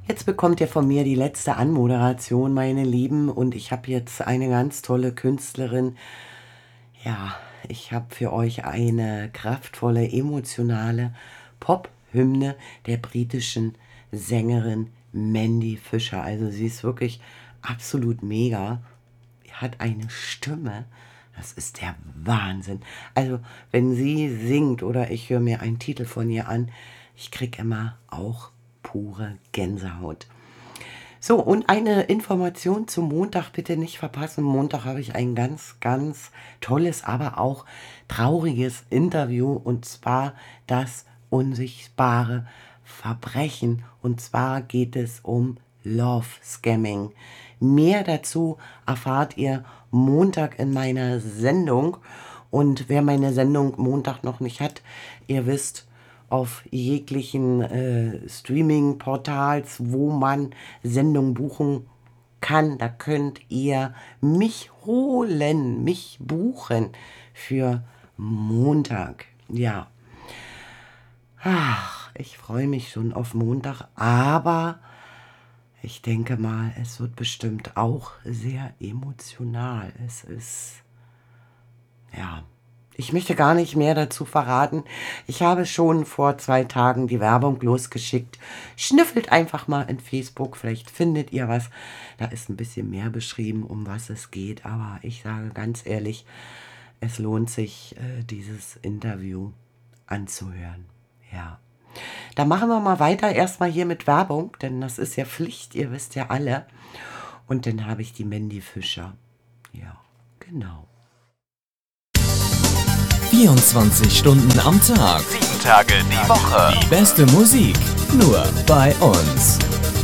Jetzt bekommt ihr von mir die letzte Anmoderation, meine Lieben, und ich habe jetzt eine ganz tolle Künstlerin. Ja, ich habe für euch eine kraftvolle, emotionale Pop-Hymne der britischen Sängerin Mandy Fisher. Also sie ist wirklich absolut mega. Sie hat eine Stimme, das ist der Wahnsinn. Also wenn sie singt oder ich höre mir einen Titel von ihr an, ich kriege immer auch pure Gänsehaut. So, und eine Information zum Montag bitte nicht verpassen. Montag habe ich ein ganz, ganz tolles, aber auch trauriges Interview, und zwar das unsichtbare Verbrechen. Und zwar geht es um Love Scamming. Mehr dazu erfahrt ihr Montag in meiner Sendung. Und wer meine Sendung Montag noch nicht hat, ihr wisst, auf jeglichen Streaming-Portals, wo man Sendungen buchen kann, da könnt ihr mich holen, mich buchen für Montag. Ja, ach, ich freue mich schon auf Montag, aber ich denke mal, es wird bestimmt auch sehr emotional. Es ist, ja, ich möchte gar nicht mehr dazu verraten. Ich habe schon vor 2 Tagen die Werbung losgeschickt. Schnüffelt einfach mal in Facebook, vielleicht findet ihr was. Da ist ein bisschen mehr beschrieben, um was es geht. Aber ich sage ganz ehrlich, es lohnt sich, dieses Interview anzuhören. Ja. Da machen wir mal weiter, erstmal hier mit Werbung, denn das ist ja Pflicht, ihr wisst ja alle. Und dann habe ich die Mandy Fisher. Ja, genau. 24 Stunden am Tag, 7 Tage die Woche. die beste Musik, nur bei uns.